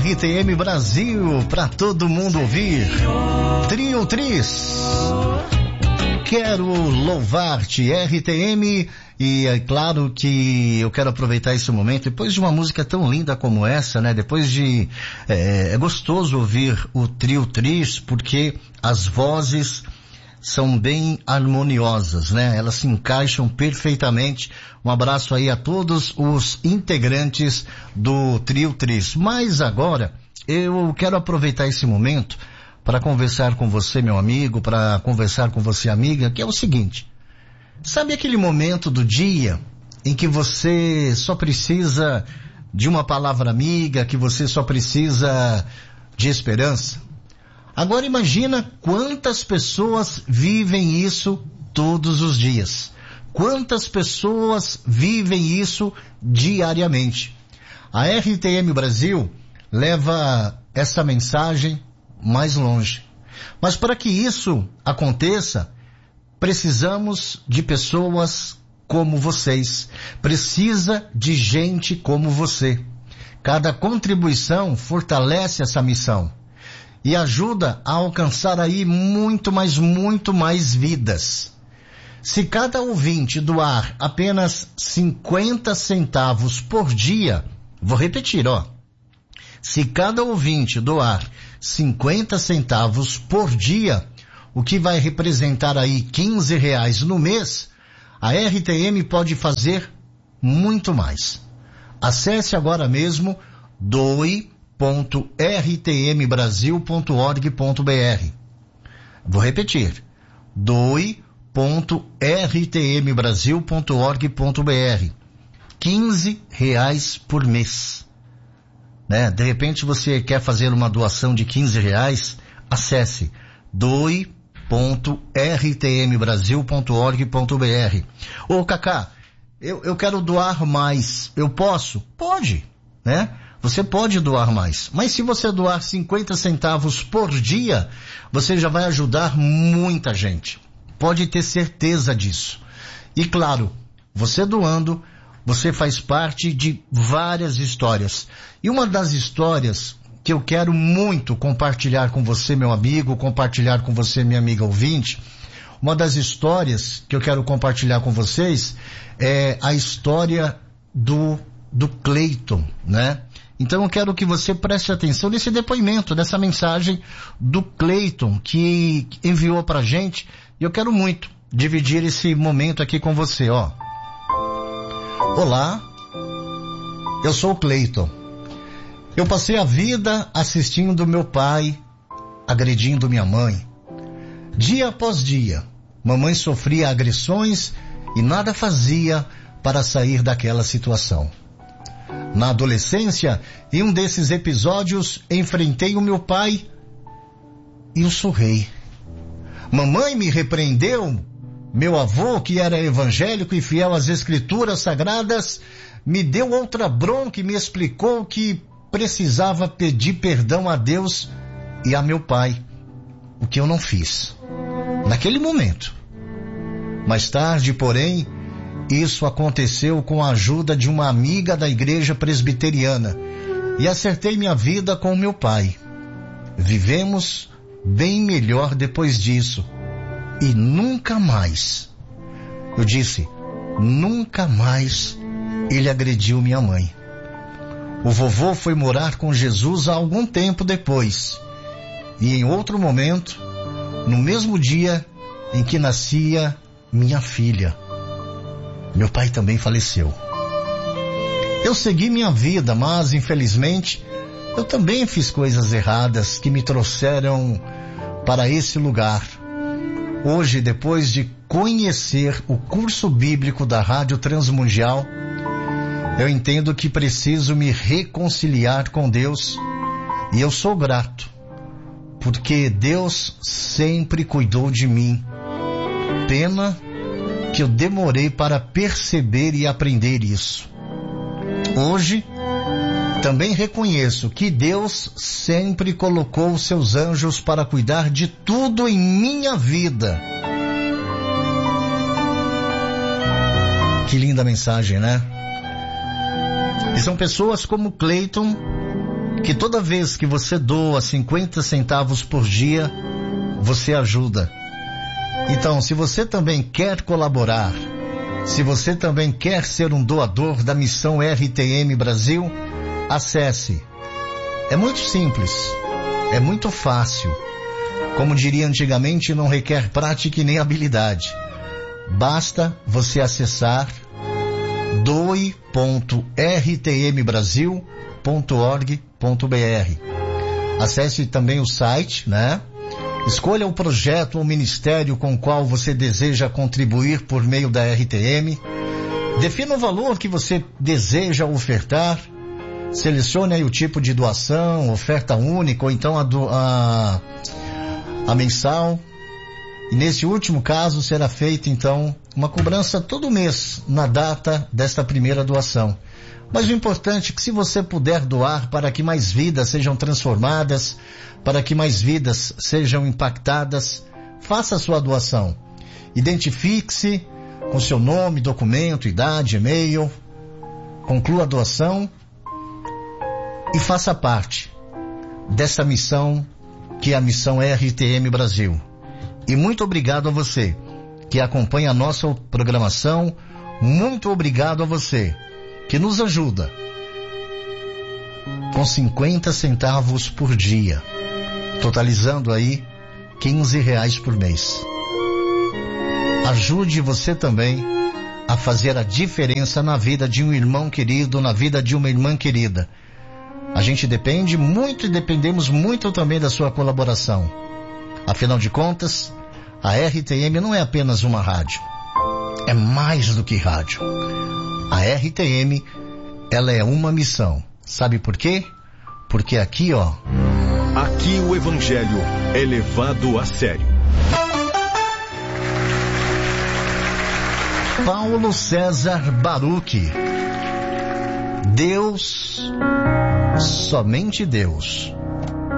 RTM Brasil, pra todo mundo ouvir. Trio Tris. Quero louvar-te, RTM. E é claro que eu quero aproveitar esse momento, depois de uma música tão linda como essa, né? Depois de... É gostoso ouvir o Trio Tris, porque as vozes são bem harmoniosas, né? Elas se encaixam perfeitamente. Um abraço aí a todos os integrantes do Trio Tris. Mas agora, eu quero aproveitar esse momento para conversar com você, meu amigo, para conversar com você, amiga, que é o seguinte. Sabe aquele momento do dia em que você só precisa de uma palavra amiga, que você só precisa de esperança? Agora imagina quantas pessoas vivem isso todos os dias. Quantas pessoas vivem isso diariamente. A RTM Brasil leva essa mensagem mais longe. Mas para que isso aconteça, precisamos de pessoas como vocês. Precisa de gente como você. Cada contribuição fortalece essa missão e ajuda a alcançar aí muito mais vidas. Se cada ouvinte doar apenas 50 centavos por dia, vou repetir, se cada ouvinte doar 50 centavos por dia, o que vai representar aí R$15 no mês, a RTM pode fazer muito mais. Acesse agora mesmo doe.rtmbrasil.org.br. Vou repetir, doe.rtmbrasil.org.br. R$15 por mês. Né? De repente você quer fazer uma doação de R$15, acesse doe.rtmbrasil.org.br. Ô Cacá, eu quero doar mais, eu posso? Pode, né? Você pode doar mais, mas se você doar 50 centavos por dia, você já vai ajudar muita gente. Pode ter certeza disso. E claro, você doando, você faz parte de várias histórias. E uma das histórias que eu quero muito compartilhar com você, meu amigo, compartilhar com você, minha amiga ouvinte, uma das histórias que eu quero compartilhar com vocês é a história do Cleiton, né? Então eu quero que você preste atenção nesse depoimento, nessa mensagem do Cleiton que enviou pra gente, e eu quero muito dividir esse momento aqui com você, Olá, eu sou o Cleiton. Eu passei a vida assistindo meu pai agredindo minha mãe. Dia após dia, mamãe sofria agressões e nada fazia para sair daquela situação. Na adolescência, em um desses episódios, enfrentei o meu pai e o surrei. Mamãe me repreendeu. Meu avô, que era evangélico e fiel às escrituras sagradas, me deu outra bronca e me explicou que precisava pedir perdão a Deus e a meu pai, o que eu não fiz naquele momento. Mais tarde, porém, isso aconteceu com a ajuda de uma amiga da igreja presbiteriana e acertei minha vida com meu pai. Vivemos bem melhor depois disso e nunca mais, eu disse, nunca mais ele agrediu minha mãe. O vovô foi morar com Jesus há algum tempo depois. E em outro momento, no mesmo dia em que nascia minha filha, meu pai também faleceu. Eu segui minha vida, mas infelizmente eu também fiz coisas erradas que me trouxeram para esse lugar. Hoje, depois de conhecer o curso bíblico da Rádio Transmundial, eu entendo que preciso me reconciliar com Deus e eu sou grato, porque Deus sempre cuidou de mim. Pena que eu demorei para perceber e aprender isso. Hoje, também reconheço que Deus sempre colocou seus anjos para cuidar de tudo em minha vida. Que linda mensagem, né? E são pessoas como Cleiton que toda vez que você doa 50 centavos por dia, você ajuda. Então, se você também quer colaborar, se você também quer ser um doador da missão RTM Brasil, acesse. É muito simples, é muito fácil. Como diria antigamente, não requer prática e nem habilidade. Basta você acessar doe.rtmbrasil.org.br. Acesse também o site, né? Escolha o projeto ou ministério com o qual você deseja contribuir por meio da RTM. Defina o valor que você deseja ofertar. Selecione aí o tipo de doação, oferta única ou então a mensal. E nesse último caso será feita então uma cobrança todo mês na data desta primeira doação. Mas o importante é que se você puder doar para que mais vidas sejam transformadas, para que mais vidas sejam impactadas, faça a sua doação. Identifique-se com seu nome, documento, idade, e-mail, conclua a doação e faça parte dessa missão que é a missão RTM Brasil. E muito obrigado a você que acompanha a nossa programação, muito obrigado a você que nos ajuda com 50 centavos por dia, totalizando aí R$15 por mês. Ajude você também a fazer a diferença na vida de um irmão querido, na vida de uma irmã querida. A gente depende muito e dependemos muito também da sua colaboração. Afinal de contas, a RTM não é apenas uma rádio, é mais do que rádio. A RTM, ela é uma missão. Sabe por quê? Porque aqui, ó... Aqui o Evangelho é levado a sério. Paulo César Baruch. Deus, somente Deus,